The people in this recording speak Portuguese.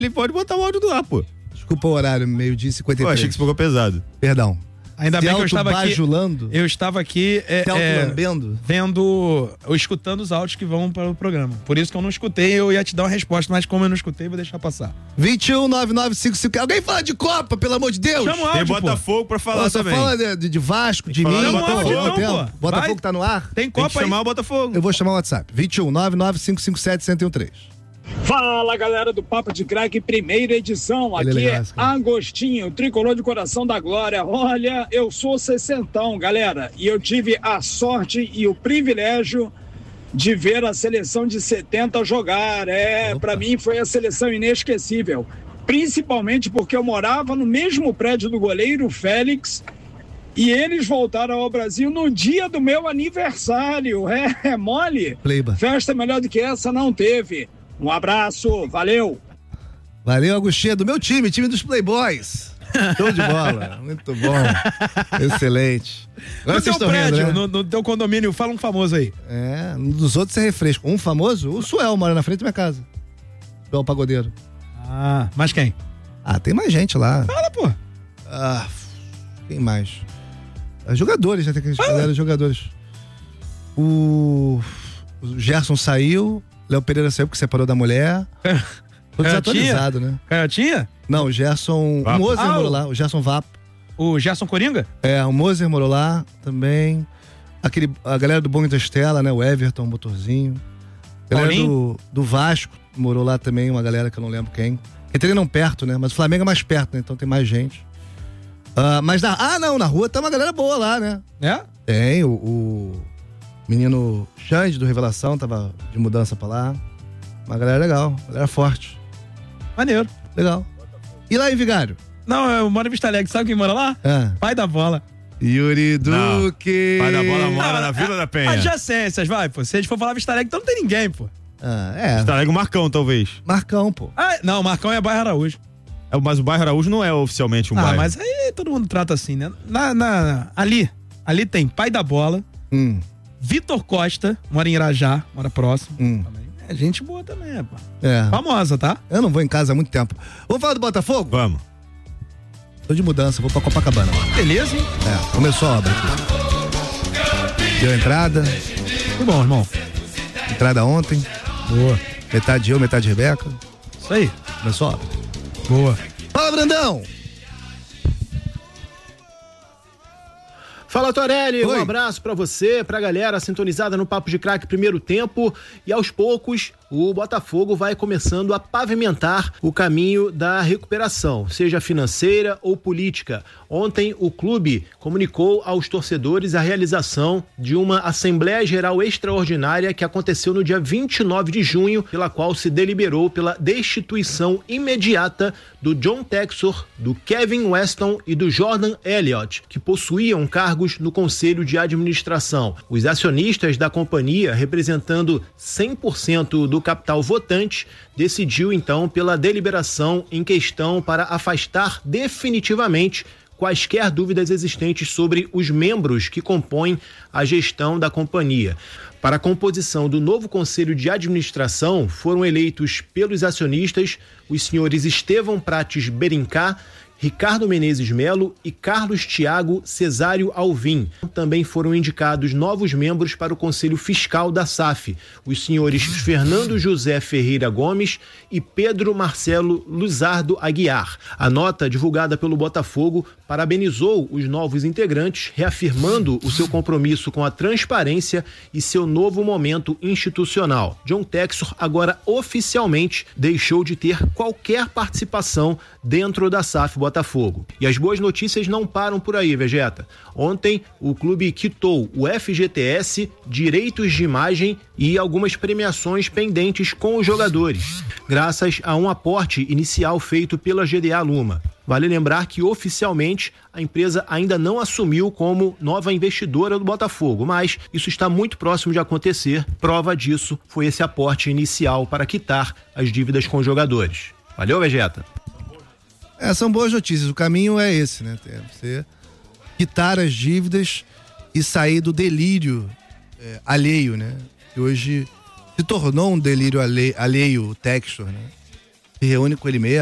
Ele pode botar o áudio do ar, pô. Desculpa o horário, 12h53. Pô, achei que você ficou pesado. Perdão. Ainda bem que eu estava aqui. Eu estava aqui escutando os áudios que vão para o programa. Por isso que eu não escutei, eu ia te dar uma resposta, mas como eu não escutei, vou deixar passar. 219955. Alguém fala de Copa, pelo amor de Deus. Chama o áudio, tem Botafogo pra falar também. Você fala de Vasco, de mim. Botafogo tá no ar? Tem Copa aí. Tem que chamar o Botafogo. Eu vou chamar o WhatsApp. 219955571013. Fala, galera do Papo de Craque, primeira edição. Aqui é Agostinho, tricolor de coração da glória. Olha, eu sou 60, galera, e eu tive a sorte e o privilégio de ver a seleção de 70 jogar. Pra mim foi a seleção inesquecível, principalmente porque eu morava no mesmo prédio do goleiro Félix e eles voltaram ao Brasil no dia do meu aniversário. É mole? Pleiba. Festa melhor do que essa não teve. Um abraço, valeu! Valeu, Agostinho, do meu time dos Playboys. Show de bola, muito bom. Excelente. Agora no teu prédio, né? no teu condomínio, fala um famoso aí. Dos outros é refresco. Um famoso, o Suel, mora na frente da minha casa. Suel Pagodeiro. Mas quem? Tem mais gente lá. Fala, pô. Quem mais? Jogadores, já tem aqueles galera, jogadores. O Gerson saiu. Léo Pereira saiu porque separou da mulher. Tô desatualizado, né? Canhotinha? Não, o Gerson... O Moser morou lá, o Gerson Vapo. O Gerson Coringa? O Moser morou lá também. A galera do Bom Interestela, né? O Everton, o Motorzinho. A galera do Vasco morou lá também, uma galera que eu não lembro quem. Treinam perto, né? Mas o Flamengo é mais perto, né? Então tem mais gente. Mas na rua tá uma galera boa lá, né? Tem, o menino Xande do Revelação tava de mudança pra lá. Uma galera legal, uma galera forte. Maneiro. Legal. E lá em Vigário? Não, eu moro em Vista Alegre. Sabe quem mora lá? Pai da Bola. Yuri Duque. Pai da Bola mora na Vila da Penha. Adjacências, vai, pô. Se a gente for falar Vista Alegre, então não tem ninguém, pô. Vista Alegre, o Marcão, talvez. Marcão, pô. Não, Marcão é bairro Araújo. Mas o bairro Araújo não é oficialmente um bairro. Mas aí todo mundo trata assim, né? Ali tem Pai da Bola. Vitor Costa, mora em Irajá, mora próximo. Também. É gente boa também, pô. Famosa, tá? Eu não vou em casa há muito tempo. Vamos falar do Botafogo? Vamos. Tô de mudança, vou pra Copacabana. Beleza, hein? Começou a obra aqui. Deu entrada. Que bom, irmão. Entrada ontem. Boa. Metade eu, metade Rebeca. Isso aí. Começou a obra. Boa. Fala, Brandão! Fala, Torelli, Oi. Um abraço pra você, pra galera sintonizada no Papo de Craque primeiro tempo, e aos poucos o Botafogo vai começando a pavimentar o caminho da recuperação, seja financeira ou política. Ontem o clube comunicou aos torcedores a realização de uma Assembleia Geral Extraordinária que aconteceu no dia 29 de junho, pela qual se deliberou pela destituição imediata do John Textor, do Kevin Weston e do Jordan Elliott, que possuíam cargos no Conselho de Administração. Os acionistas da companhia, representando 100% do capital votante, decidiu então pela deliberação em questão para afastar definitivamente quaisquer dúvidas existentes sobre os membros que compõem a gestão da companhia. Para a composição do novo Conselho de Administração, foram eleitos pelos acionistas os senhores Estevão Prates Berincá, Ricardo Menezes Melo e Carlos Thiago Cesário Alvim. Também foram indicados novos membros para o Conselho Fiscal da SAF, os senhores Fernando José Ferreira Gomes e Pedro Marcelo Luzardo Aguiar. A nota divulgada pelo Botafogo parabenizou os novos integrantes, reafirmando o seu compromisso com a transparência e seu novo momento institucional. John Textor agora oficialmente deixou de ter qualquer participação dentro da SAF Botafogo. E as boas notícias não param por aí, Vegeta. Ontem, o clube quitou o FGTS, direitos de imagem e algumas premiações pendentes com os jogadores, graças a um aporte inicial feito pela GDA Luma. Vale lembrar que, oficialmente, a empresa ainda não assumiu como nova investidora do Botafogo, mas isso está muito próximo de acontecer. Prova disso foi esse aporte inicial para quitar as dívidas com os jogadores. Valeu, Vegeta? São boas notícias. O caminho é esse, né? Você quitar as dívidas e sair do delírio alheio, né? Que hoje se tornou um delírio alheio o Textor, né? se reúne com ele mesmo.